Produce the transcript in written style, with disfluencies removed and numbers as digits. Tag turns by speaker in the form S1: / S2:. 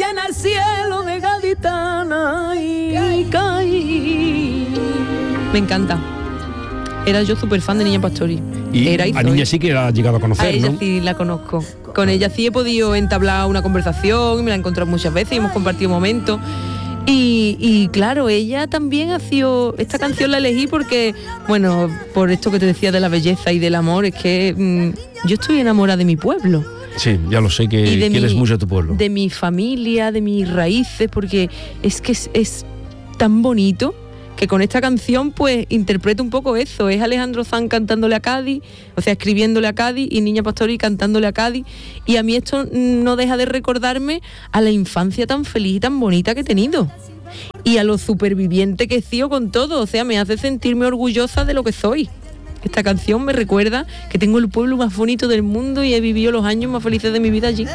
S1: llena el cielo de gaditana y caí. Me encanta. Era yo súper fan de Niña Pastori.
S2: Y
S1: Era
S2: a Niña sí que la has llegado a conocer,
S1: a ella
S2: ¿no?
S1: sí la conozco. Con ella sí he podido entablar una conversación, me la he encontrado muchas veces y hemos compartido momentos. Y claro, ella también ha sido... Esta canción la elegí porque, bueno, por esto que te decía de la belleza y del amor, es que yo estoy enamorada de mi pueblo.
S2: Sí, ya lo sé, que quieres mucho a tu pueblo.
S1: De mi familia, de mis raíces, porque es que es tan bonito que con esta canción pues interpreto un poco eso. Es Alejandro Sanz cantándole a Cádiz, o sea, escribiéndole a Cádiz, y Niña Pastori cantándole a Cádiz, y a mí esto no deja de recordarme a la infancia tan feliz y tan bonita que he tenido, y a lo superviviente que he sido con todo. O sea, me hace sentirme orgullosa de lo que soy. Esta canción me recuerda que tengo el pueblo más bonito del mundo y he vivido los años más felices de mi vida allí.